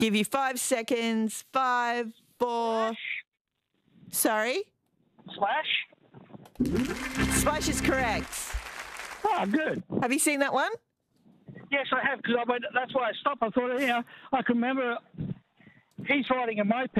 Give you 5 seconds. 5, 4. Sorry? Slash? Splash is correct. Oh, good. Have you seen that one? Yes, I have, because that's why I stopped. I thought, I can remember he's riding a moped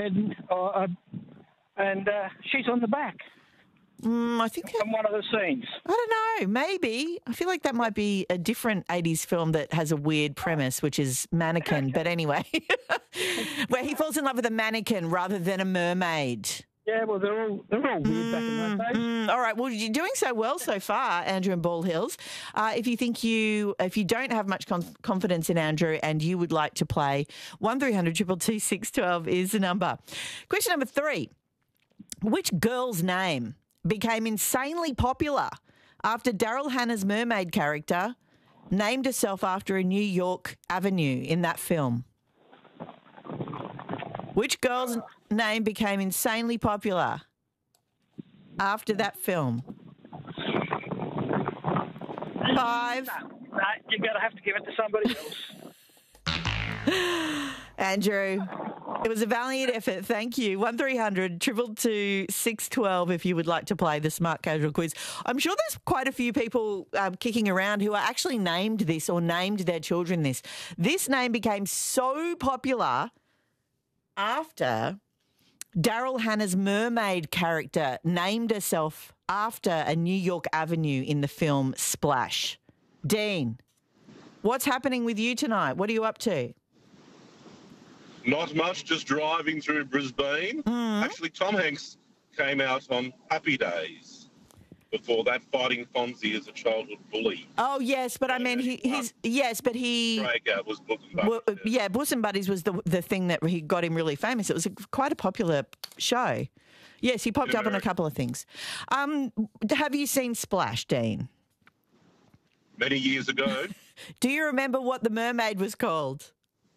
and she's on the back. I think From one of the scenes. I don't know, maybe. I feel like that might be a different 80s film that has a weird premise, which is Mannequin. But anyway, where he falls in love with a mannequin rather than a mermaid. Yeah, well, they're all weird back in those days. All right, well, you're doing so well so far, Andrew and Ball Hills. If you don't have much confidence in Andrew and you would like to play, 1300 222 612 is the number. Question number 3. Which girl's name became insanely popular after Daryl Hannah's mermaid character named herself after a New York avenue in that film? Which girl's name became insanely popular after that film? 5. You're going to have to give it to somebody else. Andrew, it was a valiant effort. Thank you. 1300 222 612 if you would like to play the Smart Casual Quiz. I'm sure there's quite a few people kicking around who are actually named this or named their children this. This name became so popular after Daryl Hannah's mermaid character named herself after a New York avenue in the film Splash. Dean, what's happening with you tonight? What are you up to? Not much, just driving through Brisbane. Actually, Tom Hanks came out on Happy Days. Before that, fighting Fonzie as a childhood bully. Oh, yes, but I mean, Craig was Bosom Buddies. Bosom Buddies was the thing that he got him really famous. It was quite a popular show. Yes, he popped up on a couple of things. Have you seen Splash, Dean? Many years ago. Do you remember what the mermaid was called?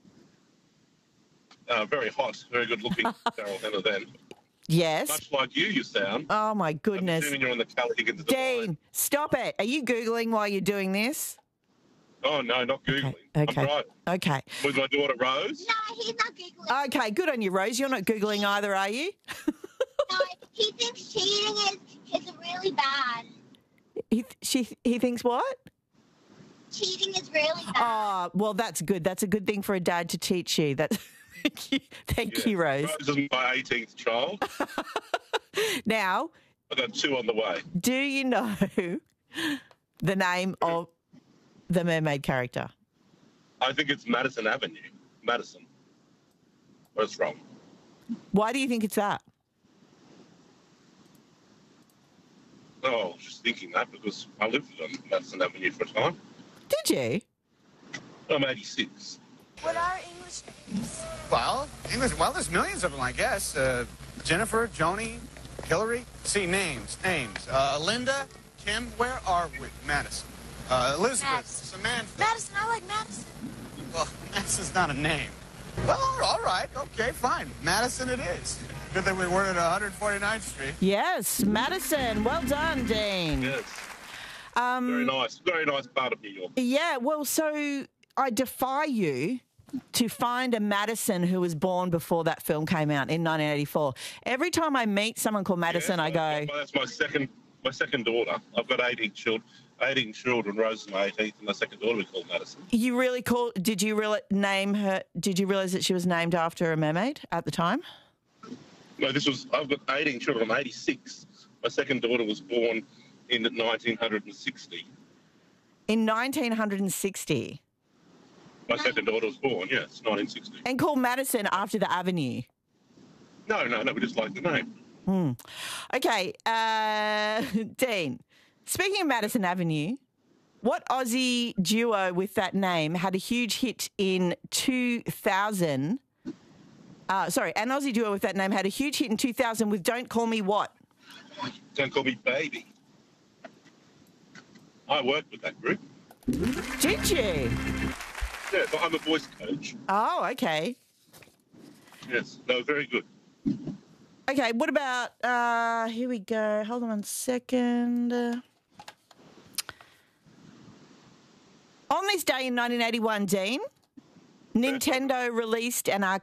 Very hot, very good looking Daryl Hannah then. Yes. Much like you sound. Oh, my goodness. I'm assuming you're on the Kelly Higgins Dean, line. stop it. Are you Googling while you're doing this? Oh, no, not Googling. Okay. I'm driving. Okay. With my daughter, Rose. No, he's not Googling. Okay, good on you, Rose. You're not Googling either, are you? No, he thinks cheating is really bad. He thinks what? Cheating is really bad. Oh, well, that's good. That's a good thing for a dad to teach you. Thank you, Rose. Rose is my 18th child. Now, I've got 2 on the way. do you know the name of the mermaid character? I think it's Madison Avenue. Madison. But it's wrong. Why do you think it's that? Oh, I was just thinking that because I lived on Madison Avenue for a time. Did you? I'm 86. What are English names? Well, there's millions of them, I guess. Jennifer, Joni, Hillary. See, names. Linda, Kim, where are we? Madison. Elizabeth, Madison. Samantha. Madison, I like Madison. Well, Madison's not a name. Well, all right. Okay, fine. Madison it is. Good that we weren't at 149th Street. Yes, Madison. Well done, Dean. Yes. Very nice. Very nice part of New York. Yeah, well, so I defy you to find a Madison who was born before that film came out in 1984. Every time I meet someone called Madison, I go... That's my second daughter. I've got 18 children. Rose is my 18th, and my second daughter we call Madison. You really did you name her? Did you realise that she was named after a mermaid at the time? No, I've got 18 children. I'm 86. My second daughter was born in 1960. In 1960? My second daughter was born, yes, 1960. And called Madison after the avenue? No, we just like the name. Okay, Dean, speaking of Madison Avenue, what Aussie duo with that name had a huge hit in 2000? An Aussie duo with that name had a huge hit in 2000 with Don't Call Me What? Don't Call Me Baby. I worked with that group. Did you? Yeah, but I'm a voice coach. Oh, okay. Yes, no, very good. Okay, what about, here we go. Hold on one second. On this day in 1981, Dean, Nintendo released an